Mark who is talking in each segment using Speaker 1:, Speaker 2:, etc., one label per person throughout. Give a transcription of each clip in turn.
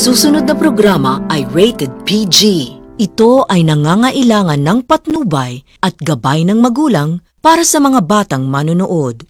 Speaker 1: susunod na programa ay rated PG. Ito ay nangangailangan ng patnubay at gabay ng magulang para sa mga batang manonood.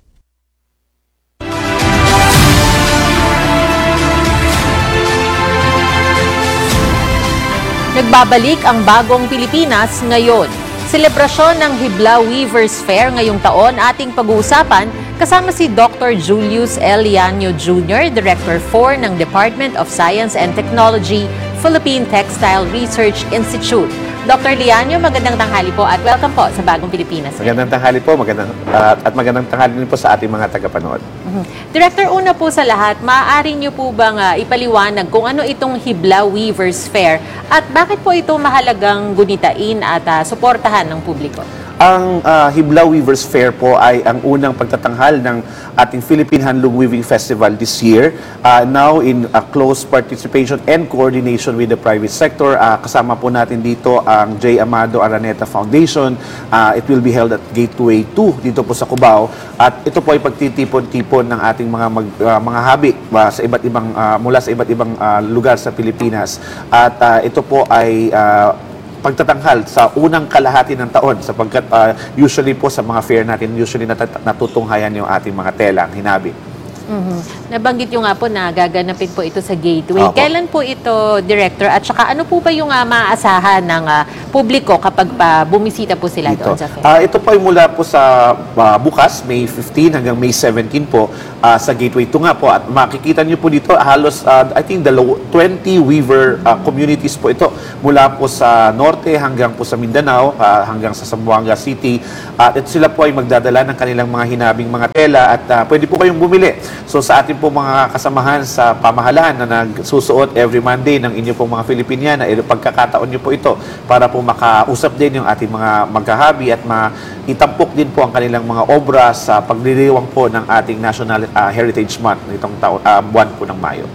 Speaker 2: Nagbabalik ang bagong Pilipinas ngayon. Selebrasyon ng Hibla Weavers Fair ngayong taon ating pag-uusapan kasama si Dr. Julius L. Liaño Jr., Director 4 ng Department of Science and Technology, Philippine Textile Research Institute. Dr. Liaño, magandang tanghali po at welcome po sa Bagong Pilipinas.
Speaker 3: Magandang tanghali po, magandang tanghali din po sa ating mga tagapanood.
Speaker 2: Director, una po sa lahat, maaari niyo po bang ipaliwanag kung ano itong Hibla Weavers Fair at bakit po ito mahalagang gunitain at suportahan ng publiko?
Speaker 3: Ang Hibla Weavers Fair po ay ang unang pagtatanghal ng ating Philippine Handloom Weaving Festival this year. Now in close participation and coordination with the private sector. Kasama po natin dito ang J. Amado Araneta Foundation. It will be held at Gateway 2 dito po sa Cubao. At ito po ay pagtitipon-tipon ng ating mga habi sa iba't ibang mula sa iba't ibang lugar sa Pilipinas. At ito po ay pagtatanghal sa unang kalahati ng taon sapagkat usually po sa mga fair natin usually natutunghayan yung ating mga tela, ang hinabi.
Speaker 2: Nabanggit nyo nga po na gaganapin po ito sa Gateway.
Speaker 3: Opo.
Speaker 2: Kailan po ito, Director? At saka ano po ba yung maaasahan ng publiko kapag bumisita po sila doon sa fair?
Speaker 3: Ito po ay mula po sa bukas, May 15 hanggang May 17 po sa Gateway 2 nga po. At makikita nyo po dito halos, I think, 20 weaver communities po ito. Mula po sa norte hanggang po sa Mindanao, hanggang sa Zamboanga City. At sila po ay magdadala ng kanilang mga hinabing mga tela at pwede po kayong bumili. So sa ating po mga kasamahan sa pamahalaan na nagsusuot every Monday ng inyo pong mga Filipiniana, pagkakataon nyo po ito para po makausap din yung ating mga magkahabi at itampok din po ang kanilang mga obra sa pagdiriwang po ng ating National Heritage Month nitong buwan po ng Mayo.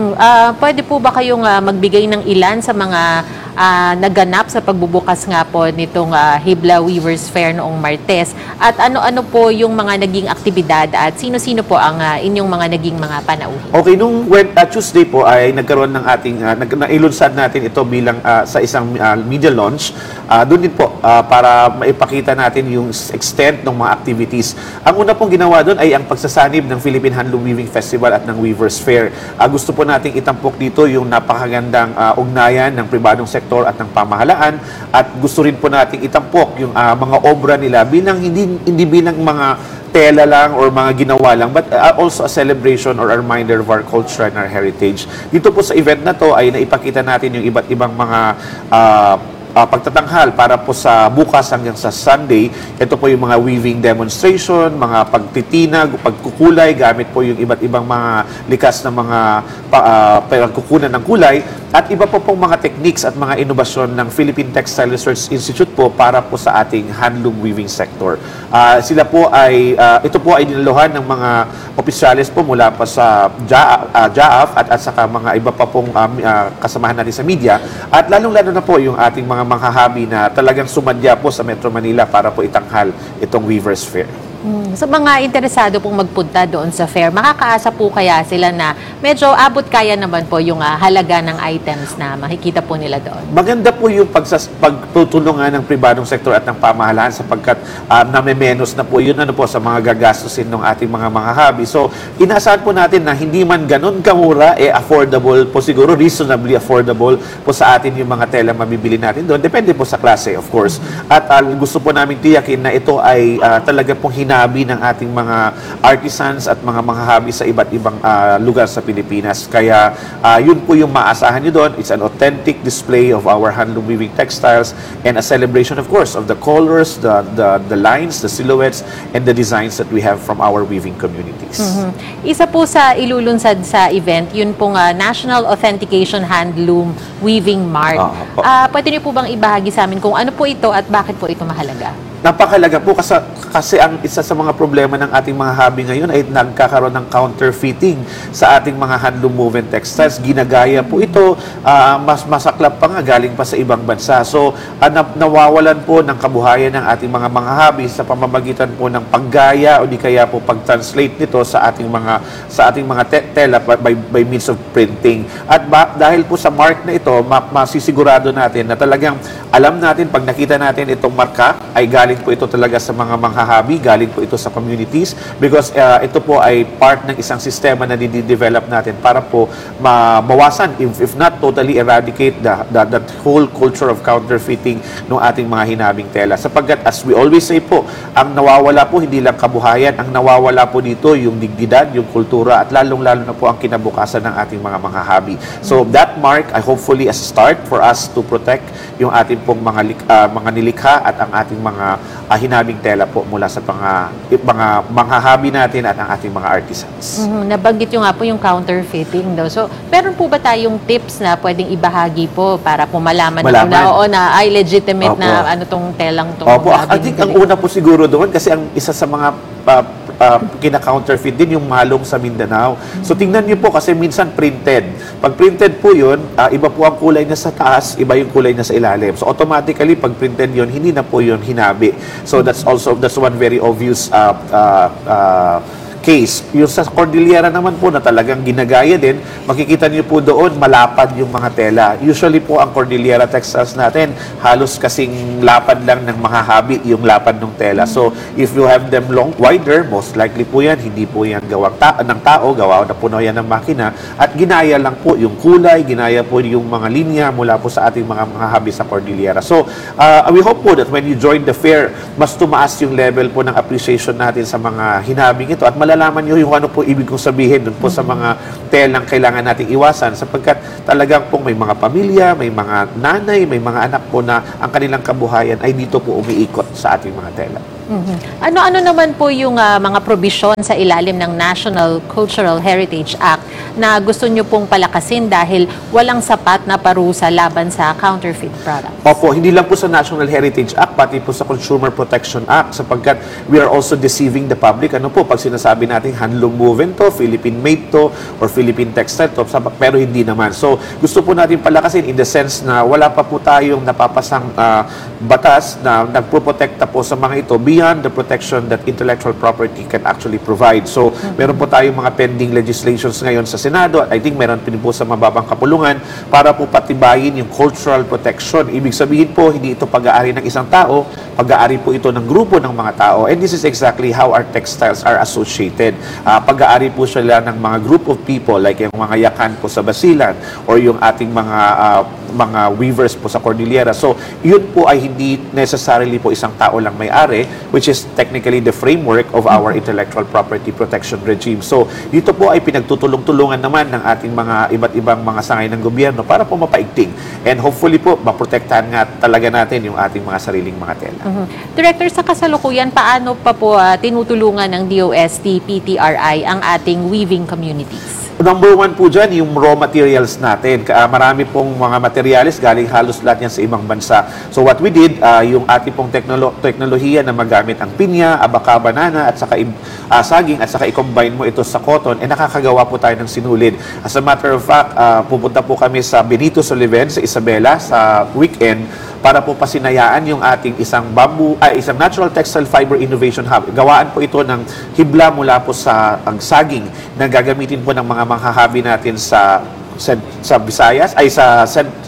Speaker 2: Pwede po ba kayong magbigay ng ilan sa mga naganap sa pagbubukas nga po nitong Hibla Weavers Fair noong Martes? At ano-ano po yung mga naging aktibidad at sino-sino po ang inyong mga naging mga panauhin?
Speaker 3: Okay, nung Tuesday po ay nagkaroon ng ating, nailunsad natin ito bilang sa isang media launch. Doon din po para maipakita natin yung extent ng mga activities. Ang una pong ginawa doon ay ang pagsasanib ng Philippine Handloom Weaving Festival at ng Weavers Fair. Gusto po nating itampok dito yung napakagandang ugnayan ng pribadong sektor at ng pamahalaan at gusto rin po nating itampok yung mga obra nila bilang hindi bilang mga tela lang or mga ginawa lang but also a celebration or a reminder of our culture and our heritage. Dito po sa event na to ay naipakita natin yung iba't ibang mga pagtatanghal para po sa bukas hanggang sa Sunday. Ito po yung mga weaving demonstration, mga pagtitinag, pagkukulay, gamit po yung iba't ibang mga likas na mga pagkukunan ng kulay at iba po pong mga techniques at mga inobasyon ng Philippine Textile Research Institute po para po sa ating handloom weaving sector. Sila po ay, ito po ay dinaluhan ng mga opisyalis po mula pa sa JAAF at saka mga iba pa pong kasamahan natin sa media at lalong-lalo na po yung ating mga manghahabi na talagang sumadya po sa Metro Manila para po itanghal itong Weavers Fair.
Speaker 2: Sa mga interesado pong magpunta doon sa fair, makakaasa po kaya sila na medyo abot kaya naman po yung halaga ng items na makikita po nila doon?
Speaker 3: Maganda po yung pagtutulungan ng pribadong sektor at ng pamahalaan sapagkat name-menos na po yun po sa mga gagastusin ng ating mga manghahabi. So, inaasahan po natin na hindi man ganun kamura, affordable po siguro, reasonably affordable po sa atin yung mga tela mabibili natin doon. Depende po sa klase, of course. At gusto po namin tiyakin na ito ay talaga pong hinabi ng ating mga artisans at mga manghahabi sa iba't ibang lugar sa Pilipinas. Kaya yun po yung maasahan nyo doon. It's an authentic display of our handloom weaving textiles and a celebration, of course, of the colors, the lines, the silhouettes, and the designs that we have from our weaving communities.
Speaker 2: Isa po sa ilulunsad sa event, yun pong National Authentication Handloom Weaving Mark. Pwede niyo po bang ibahagi sa amin kung ano po ito at bakit po ito mahalaga?
Speaker 3: Napakalaga po kasi ang isa sa mga problema ng ating mga hobby ngayon ay nagkakaroon ng counterfeiting sa ating mga handloom woven textiles. Ginagaya po ito, mas masaklap pa nga galing pa sa ibang bansa. So, nawawalan po ng kabuhayan ng ating mga hobby sa pamamagitan po ng paggaya o di kaya po pag-translate nito sa ating mga tela by means of printing. At dahil po sa mark na ito, masisigurado natin na talagang alam natin, pag nakita natin itong marka, ay galing po ito talaga sa mga manghahabi, galing po ito sa communities, because ito po ay part ng isang sistema na didevelop natin para po mawasan, if not totally eradicate that whole culture of counterfeiting ng ating mga hinabing tela. Sapagkat as we always say po, ang nawawala po hindi lang kabuhayan, ang nawawala po dito yung dignidad, yung kultura, at lalong-lalo na po ang kinabukasan ng ating mga manghahabi. So that mark ay hopefully as a start for us to protect yung ating pong mga nilikha at ang ating mga hinabing tela po mula sa mga manghahabi natin at ang ating mga artisans.
Speaker 2: Nabanggit nyo nga po yung counterfeiting daw. So, meron po ba tayong tips na pwedeng ibahagi po para po malaman na ay legitimate
Speaker 3: Opo.
Speaker 2: na ano tong telang tong
Speaker 3: Opo, I think ang una po siguro doon kasi ang isa sa mga kina-counterfeit din yung malong sa Mindanao. So tingnan niyo po kasi minsan printed. Pag printed po yun, iba po ang kulay niya sa taas, iba yung kulay niya sa ilalim. So automatically pag printed yun, hindi na po yun hinabi. So that's one very obvious case. Yung sa Cordillera naman po na talagang ginagaya din, makikita niyo po doon malapad yung mga tela. Usually po ang Cordillera textiles natin, halos kasing lapad lang ng mahahabi yung lapad ng tela. So if you have them wider, most likely po yan, hindi po yan gawang ng tao, gawa na puno yan ng makina, at ginaya lang po yung kulay, ginaya po yung mga linya mula po sa ating mga mahahabi sa Cordillera. So we hope po that when you join the fair, mas tumaas yung level po ng appreciation natin sa mga hinabing ito at malalaman nyo yung ano po ibig kong sabihin dun po sa mga telang kailangan nating iwasan sapagkat talagang pong may mga pamilya, may mga nanay, may mga anak po na ang kanilang kabuhayan ay dito po umiikot sa ating mga tela.
Speaker 2: Ano-ano naman po yung mga probisyon sa ilalim ng National Cultural Heritage Act na gusto nyo pong palakasin dahil walang sapat na parusa laban sa counterfeit products?
Speaker 3: Opo, hindi lang po sa National Heritage Act, pati po sa Consumer Protection Act sapagkat we are also deceiving the public. Ano po, pag sinasabi natin handloom woven to, Philippine made to, or Philippine textile to, pero hindi naman. So, gusto po natin palakasin in the sense na wala pa po tayong napapasang batas na nagproprotekta po sa mga ito beyond the protection that intellectual property can actually provide. So, meron po tayong mga pending legislations ngayon sa Senado at I think meron din po sa mababang kapulungan para po patibayin yung cultural protection. Ibig sabihin po, hindi ito pag-aari ng isang tao, pag-aari po ito ng grupo ng mga tao. And this is exactly how our textiles are associated. Pag-aari po sila ng mga group of people like yung mga yakan po sa Basilan or yung ating mga weavers po sa Cordillera. So, yun po ay hindi necessarily po isang tao lang may-ari, which is technically the framework of our intellectual property protection regime. So, dito po ay pinagtutulong-tulungan naman ng ating mga iba't ibang mga sangay ng gobyerno para po mapaigting. And hopefully po, maprotektahan nga talaga natin yung ating mga sariling mga tela.
Speaker 2: Director, sa kasalukuyan, paano pa po tinutulungan ng DOST, PTRI ang ating weaving communities?
Speaker 3: Number one po dyan, yung raw materials natin. Marami pong mga materials, galing halos lahat yan sa ibang bansa. So what we did, yung ating pong teknolohiya na magamit ang pinya, abaka, banana, at saka saging, at saka i-combine mo ito sa cotton, nakakagawa po tayo ng sinulid. As a matter of fact, pupunta po kami sa Benito Soliven, sa Isabela, sa weekend, para po pasinayaan yung ating isang natural textile fiber innovation hub. Gawaan po ito ng hibla mula po sa saging na gagamitin po ng mga manghahabi natin sa Visayas, ay sa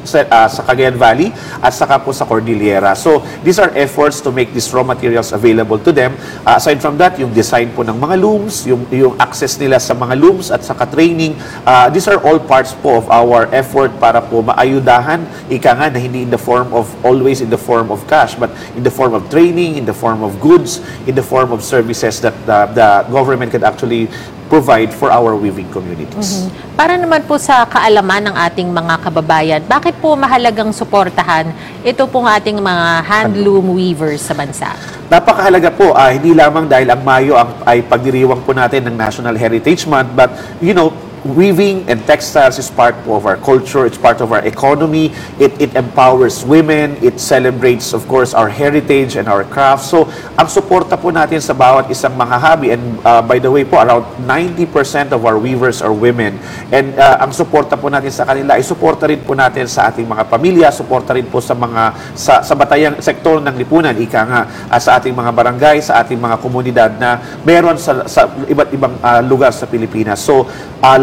Speaker 3: Cagayan Valley at saka po sa Cordillera. So, these are efforts to make these raw materials available to them. Aside from that, yung design po ng mga looms, yung access nila sa mga looms at saka training, these are all parts po of our effort para po maayudahan, ika nga na hindi always in the form of cash, but in the form of training, in the form of goods, in the form of services that the government can actually provide for our weaving communities.
Speaker 2: Para naman po sa kaalaman ng ating mga kababayan, bakit po mahalagang suportahan ito pong ating mga handloom weavers sa bansa?
Speaker 3: Napakahalaga po, hindi lamang dahil ang Mayo ay pagdiriwang po natin ng National Heritage Month, but weaving and textiles is part of our culture, it's part of our economy, it empowers women, it celebrates, of course, our heritage and our craft. So, ang suporta po natin sa bawat isang manghahabi, and by the way po, around 90% of our weavers are women, and ang suporta po natin sa kanila ay suporta rin po natin sa ating mga pamilya, suporta rin po sa sa batayang sektor ng lipunan, ika nga, sa ating mga barangay, sa ating mga komunidad na meron sa iba't ibang lugar sa Pilipinas. So, lahat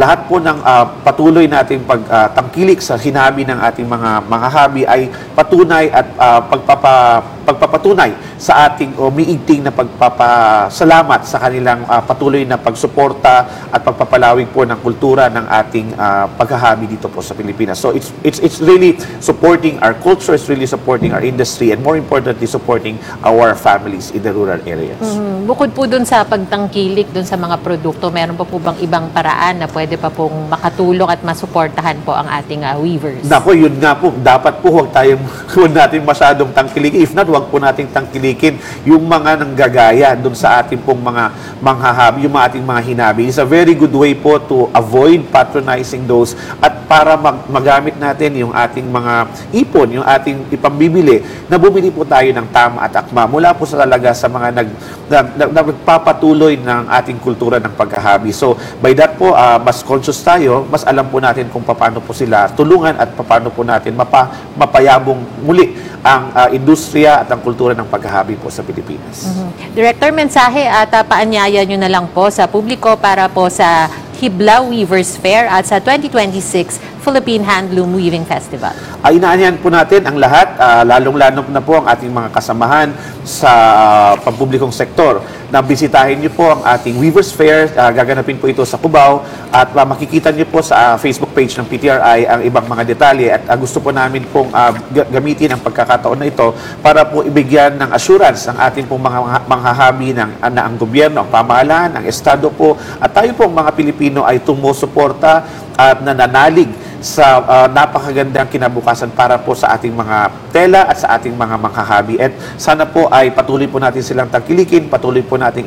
Speaker 3: lahat po ng patuloy nating pagtangkilik sa hinabi ng ating mga habi ay patunay at pagpapatunay sa ating umiigting na pagpapasalamat sa kanilang patuloy na pagsuporta at pagpapalawig po ng kultura ng ating paghahabi dito po sa Pilipinas. So it's really supporting our culture, it's really supporting our industry, and more importantly, supporting our families in the rural areas.
Speaker 2: Bukod po dun sa pagtangkilik dun sa mga produkto, meron pa po bang ibang paraan na pwede pa pong makatulong at masuportahan po ang ating weavers?
Speaker 3: Nako, yun nga po. Dapat po huwag natin masyadong tangkilikin. If not, huwag po nating tangkilikin yung mga nanggagaya dun sa ating pong mga manghahabi, yung ating mga hinabi. It's a very good way po to avoid patronizing those at para magamit natin yung ating mga ipon, yung ating ipambibili, na bumili po tayo ng tama at akma mula po sa talaga sa mga nagpapatuloy ng ating kultura ng paghahabi. So, by that po, mas conscious tayo, mas alam po natin kung paano po sila tulungan at paano po natin mapayabong muli ang industriya at ang kultura ng paghahabi po sa Pilipinas.
Speaker 2: Director, mensahe at paanyaya nyo na lang po sa publiko para po sa Hibla Weavers Fair at sa 2026 Philippine Handloom Weaving Festival.
Speaker 3: Inaanyahan po natin ang lahat, lalong-lalo na po ang ating mga kasamahan sa pampublikong sektor na bisitahin niyo po ang ating Weavers Fair. Gaganapin po ito sa Cubao at makikita niyo po sa Facebook page ng PTRI ang ibang mga detalye at gusto po namin pong gamitin ang pagkakataon na ito para po ibigyan ng assurance ang ating pong mga manghahabi na ang gobyerno, ang pamahalaan, ang estado po at tayo pong mga Pilipino ay tumusuporta at nananalig sa napakagandang kinabukasan para po sa ating mga tela at sa ating mga manghahabi. At sana po ay patuloy po natin silang tangkilikin, patuloy po natin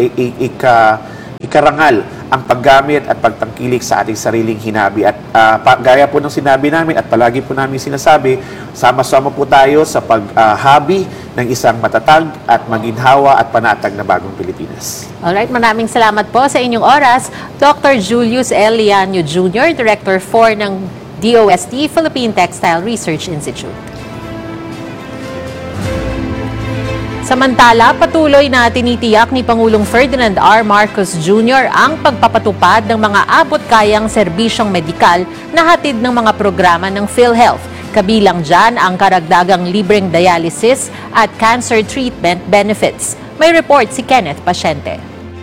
Speaker 3: ikarangal ang paggamit at pagtangkilik sa ating sariling hinabi. At gaya po ng sinabi namin at palagi po namin sinasabi, sama-sama po tayo sa paghabi ng isang matatag at maginhawa at panatag na bagong Pilipinas.
Speaker 2: Alright, maraming salamat po sa inyong oras. Dr. Julius L. Lianio Jr., Director 4 ng DOST, Philippine Textile Research Institute. Samantala, patuloy na tinitiyak ni Pangulong Ferdinand R. Marcos Jr. ang pagpapatupad ng mga abot-kayang serbisyong medikal na hatid ng mga programa ng PhilHealth. Kabilang dyan ang karagdagang libreng dialysis at cancer treatment benefits. May report si Kenneth Pasyente.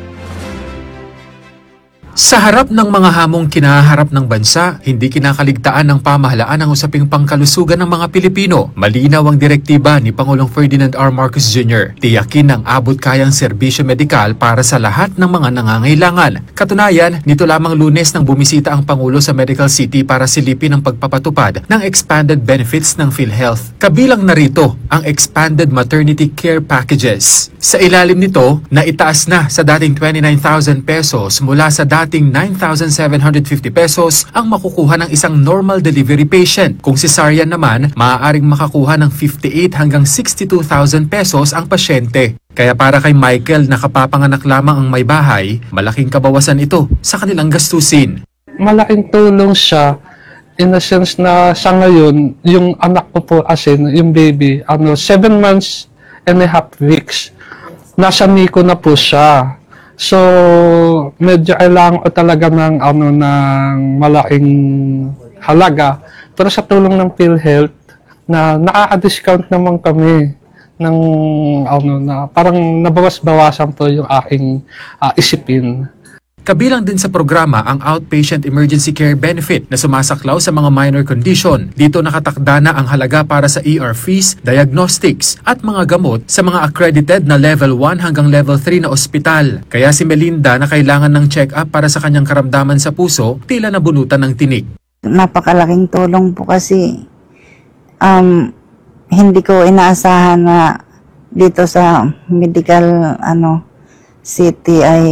Speaker 4: Sa harap ng mga hamong kinaharap ng bansa, hindi kinakaligtaan ng pamahalaan ang usaping pangkalusugan ng mga Pilipino. Malinaw ang direktiba ni Pangulong Ferdinand R. Marcos Jr. Tiyakin ang abot-kayang serbisyo medikal para sa lahat ng mga nangangailangan. Katunayan, nito lamang Lunes nang bumisita ang Pangulo sa Medical City para silipin ang pagpapatupad ng expanded benefits ng PhilHealth. Kabilang narito ang expanded maternity care packages. Sa ilalim nito, naitaas na sa dating 29,000 pesos mula sa dating 9,750 pesos ang makukuha ng isang normal delivery patient. Kung cesarean naman, maaaring makakuha ng 58 hanggang 62,000 pesos ang pasyente. Kaya para kay Michael na kapapanganak lamang ang may bahay, malaking kabawasan ito sa kanilang gastusin.
Speaker 5: Malaking tulong siya in the sense na sa ngayon, yung anak ko po kasi, yung baby, 7 months and a half weeks, nasa NICU na po siya. So, medyo kailangan ko talaga ng malaking halaga. Pero sa tulong ng PhilHealth, na nakaka-discount naman kami ng parang nabawas-bawasan po yung aking isipin.
Speaker 4: Kabilang din sa programa ang Outpatient Emergency Care Benefit na sumasaklaw sa mga minor condition. Dito nakatakda na ang halaga para sa ER fees, diagnostics at mga gamot sa mga accredited na level 1 hanggang level 3 na ospital. Kaya si Melinda na kailangan ng check-up para sa kanyang karamdaman sa puso, tila nabunutan ng tinik.
Speaker 6: Napakalaking tulong po kasi hindi ko inaasahan na dito sa medical city ay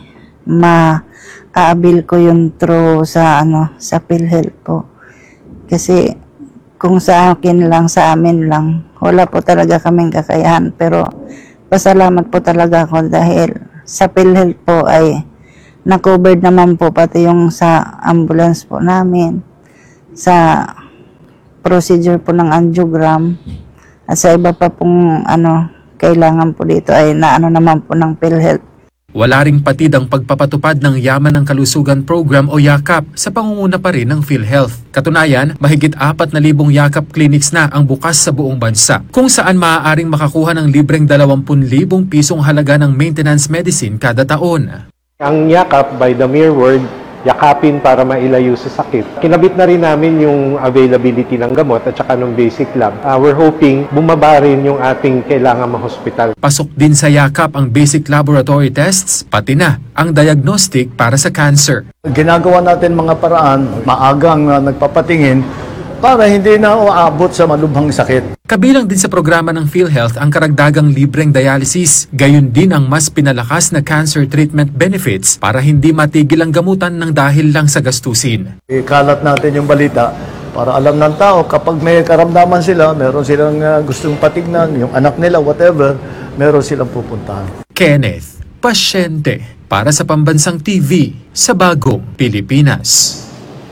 Speaker 6: ma-aabil ko yung through sa PhilHealth po. Kasi kung sa akin lang, sa amin lang, wala po talaga kaming kakayahan. Pero pasalamat po talaga ako dahil sa PhilHealth po ay na-covered naman po pati yung sa ambulance po namin, sa procedure po ng angiogram, at sa iba pa pong kailangan po dito ay naano naman po ng PhilHealth.
Speaker 4: Wala ring patid ang pagpapatupad ng Yaman ng Kalusugan Program o YAKAP sa pangunguna pa rin ng PhilHealth. Katunayan, mahigit 4,000 YAKAP clinics na ang bukas sa buong bansa, kung saan maaaring makakuha ng libreng 20,000 pisong halaga ng maintenance medicine kada taon.
Speaker 7: Ang yakap, by the mere word, yakapin para mailayo sa sakit. Kinabit na rin namin yung availability ng gamot at saka ng basic lab. We're hoping bumaba rin yung ating kailangan ma-hospital.
Speaker 4: Pasok din sa YAKAP ang basic laboratory tests, pati na ang diagnostic para sa cancer.
Speaker 8: Ginagawa natin mga paraan, maagang nagpapatingin para hindi na uabot sa malubhang sakit.
Speaker 4: Kabilang din sa programa ng PhilHealth ang karagdagang libreng dialysis, gayon din ang mas pinalakas na cancer treatment benefits para hindi matigil ang gamutan ng dahil lang sa gastusin.
Speaker 8: Ikalat natin yung balita para alam ng tao kapag may karamdaman sila, meron silang gustong patignan, yung anak nila, whatever, meron silang pupuntahan.
Speaker 4: Kenneth, pasyente para sa Pambansang TV sa Bagong Pilipinas.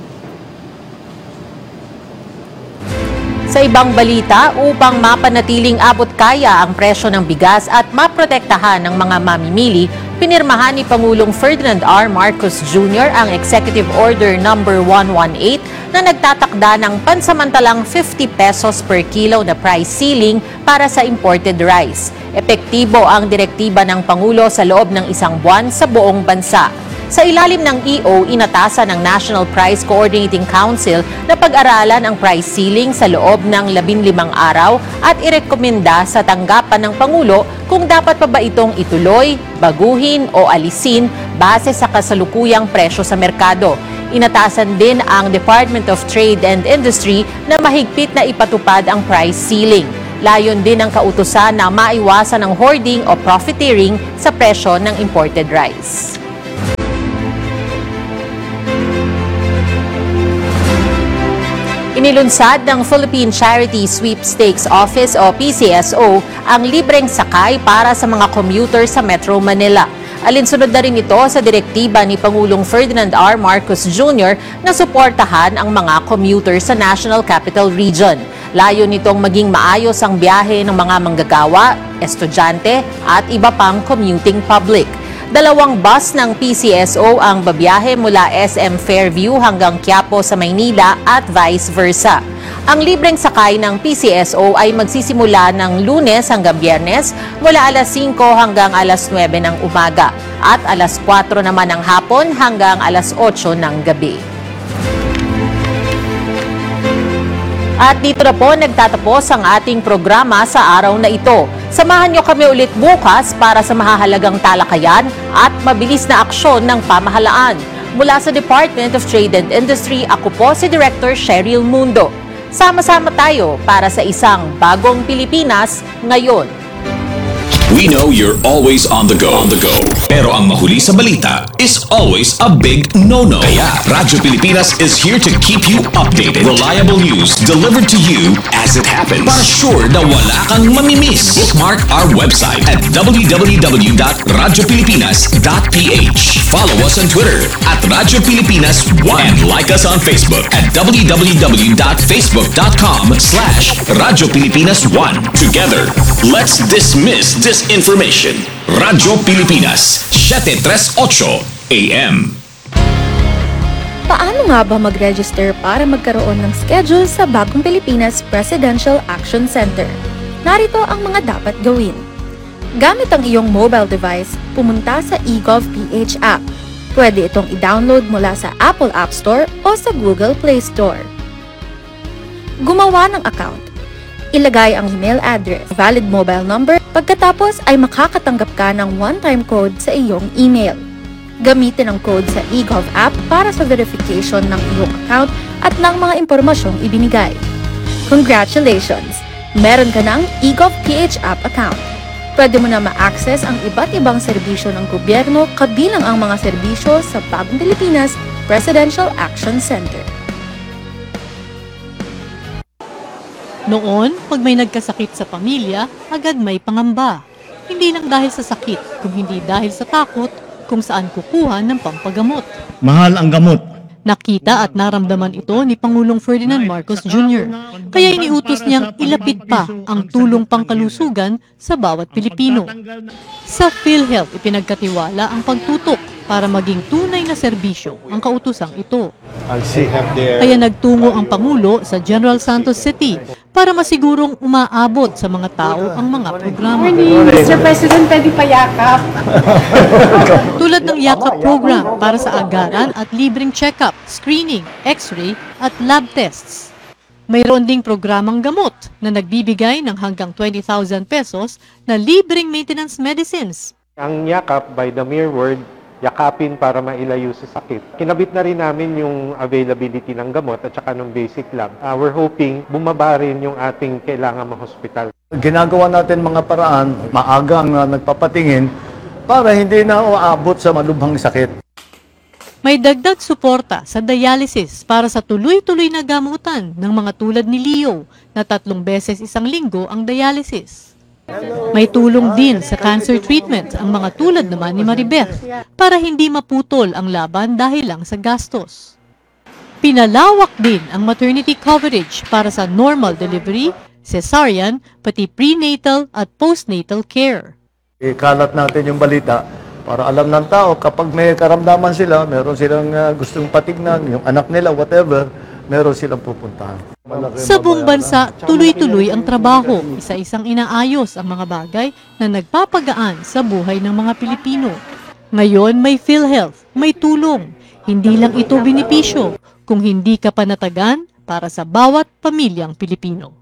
Speaker 2: Sa ibang balita, upang mapanatiling abot kaya ang presyo ng bigas at maprotektahan ng mga mamimili, pinirmahan ni Pangulong Ferdinand R. Marcos Jr. ang Executive Order No. 118 na nagtatakda ng pansamantalang 50 pesos per kilo na price ceiling para sa imported rice. Epektibo ang direktiba ng Pangulo sa loob ng isang buwan sa buong bansa. Sa ilalim ng EO, inatasan ng National Price Coordinating Council na pag-aralan ang price ceiling sa loob ng 15 araw at irekomenda sa tanggapan ng Pangulo kung dapat pa ba itong ituloy, baguhin o alisin base sa kasalukuyang presyo sa merkado. Inatasan din ang Department of Trade and Industry na mahigpit na ipatupad ang price ceiling. Layon din ang kautusan na maiwasan ang hoarding o profiteering sa presyo ng imported rice. Inilunsad ng Philippine Charity Sweepstakes Office o PCSO ang libreng sakay para sa mga commuter sa Metro Manila. Alinsunod na rin ito sa direktiba ni Pangulong Ferdinand R. Marcos Jr. na suportahan ang mga commuter sa National Capital Region. Layo nitong maging maayos ang biyahe ng mga manggagawa, estudyante at iba pang commuting public. 2 bus ng PCSO ang babiyahe mula SM Fairview hanggang Quiapo sa Maynila at vice versa. Ang libreng sakay ng PCSO ay magsisimula ng Lunes hanggang Biyernes mula alas 5 hanggang alas 9 ng umaga at alas 4 naman ng hapon hanggang alas 8 ng gabi. At dito na po nagtatapos ang ating programa sa araw na ito. Samahan niyo kami ulit bukas para sa mahahalagang talakayan at mabilis na aksyon ng pamahalaan. Mula sa Department of Trade and Industry, ako po si Director Cheryl Mundo. Sama-sama tayo para sa isang bagong Pilipinas ngayon.
Speaker 9: We know you're always on the go. Pero ang mahuli sa balita is always a big no-no. Kaya Radyo Pilipinas is here to keep you updated. Reliable news delivered to you as it happens. Para sure na wala kang mamimiss. Bookmark our website at www.radiopilipinas.ph. Follow us on Twitter at Radyo Pilipinas 1 and like us on Facebook at www.facebook.com/Radyo Pilipinas 1. Together, let's dismiss disinformation. Radyo Pilipinas, 738 AM.
Speaker 10: Paano nga ba mag-register para magkaroon ng schedule sa Bagong Pilipinas Presidential Action Center? Narito ang mga dapat gawin. Gamit ang iyong mobile device, pumunta sa eGov.ph app. Pwede itong i-download mula sa Apple App Store o sa Google Play Store. Gumawa ng account. Ilagay ang email address, valid mobile number, pagkatapos ay makakatanggap ka ng one-time code sa iyong email. Gamitin ang code sa eGov app para sa verification ng iyong account at ng mga impormasyong ibinigay. Congratulations! Meron ka ng eGov.ph app account. Pwede mo na ma-access ang iba't ibang serbisyo ng gobyerno kabilang ang mga serbisyo sa Bagong Pilipinas Presidential Action Center.
Speaker 11: Noon, pag may nagkasakit sa pamilya, agad may pangamba. Hindi lang dahil sa sakit, kung hindi dahil sa takot kung saan kukuha ng pampagamot.
Speaker 8: Mahal ang gamot.
Speaker 11: Nakita at naramdaman ito ni Pangulong Ferdinand Marcos Jr. Kaya iniutos niyang ilapit pa ang tulong pangkalusugan sa bawat Pilipino. Sa PhilHealth, ipinagkatiwala ang pagtutok para maging tunay na serbisyo ang kautosang ito. Kaya nagtungo ang Pangulo sa General Santos City para masigurong umaabot sa mga tao ang mga programa.
Speaker 12: Mr. President, pwede payakap.
Speaker 11: Tulad ng Yakap program para sa agaran at libreng check-up, screening, x-ray at lab tests. Mayroon ding programang gamot na nagbibigay ng hanggang 20,000 pesos na libreng maintenance medicines.
Speaker 7: Ang yakap, by the mere word, yakapin para mailayo sa sakit. Kinabit na rin namin yung availability ng gamot at saka ng basic lab. We're hoping bumaba rin yung ating kailangan ma-hospital.
Speaker 8: Ginagawa natin mga paraan, maagang nagpapatingin para hindi na uabot sa malubhang sakit.
Speaker 11: May dagdag suporta sa dialysis para sa tuloy-tuloy na gamutan ng mga tulad ni Leo na 3 beses isang linggo ang dialysis. May tulong din sa cancer treatment ang mga tulad naman ni Maribeth para hindi maputol ang laban dahil lang sa gastos. Pinalawak din ang maternity coverage para sa normal delivery, cesarean, pati prenatal at postnatal care.
Speaker 8: Ikalat natin yung balita para alam ng tao kapag may karamdaman sila, meron silang gustong patignan, yung anak nila, whatever, meron silang pupuntahan.
Speaker 11: Sa buong bansa, tuloy-tuloy ang trabaho, isa-isang inaayos ang mga bagay na nagpapagaan sa buhay ng mga Pilipino. Ngayon may PhilHealth, may tulong. Hindi lang ito benepisyo, kung hindi ka panatagan para sa bawat pamilyang Pilipino.